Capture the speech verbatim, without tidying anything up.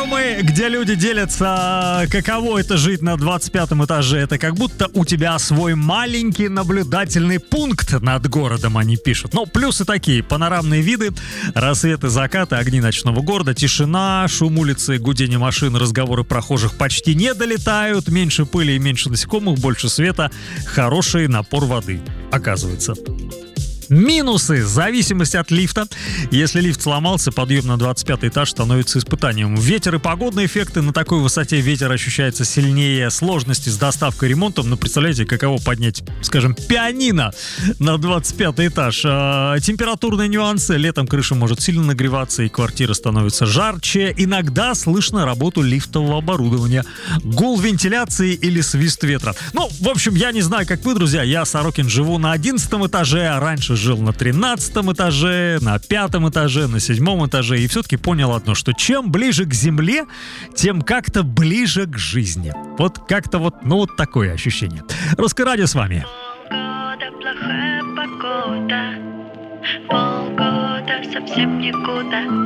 Форумы, где люди делятся, каково это жить на двадцать пятом этаже. Это как будто у тебя свой маленький наблюдательный пункт над городом, они пишут. Но плюсы такие: панорамные виды, рассветы, закаты, огни ночного города, тишина, шум улицы, гудение машин, разговоры прохожих почти не долетают, меньше пыли и меньше насекомых, больше света, хороший напор воды, оказывается. Минусы. Зависимость от лифта. Если лифт сломался, подъем на двадцать пятый этаж становится испытанием. Ветер и погодные эффекты. На такой высоте ветер ощущается сильнее. Сложности с доставкой и ремонтом. Ну, представляете, каково поднять, скажем, пианино на двадцать пятый этаж. А, температурные нюансы. Летом крыша может сильно нагреваться, и квартира становится жарче. Иногда слышно работу лифтового оборудования. Гул вентиляции или свист ветра. Ну, в общем, я не знаю, как вы, друзья. Я, Сорокин, живу на одиннадцатом этаже, а раньше жил на тринадцатом этаже, на пятом этаже, на седьмом этаже, и все-таки понял одно, что чем ближе к земле, тем как-то ближе к жизни. Вот как-то вот, ну вот такое ощущение. Русское радио с вами. Полгода плохая погода, полгода совсем никуда.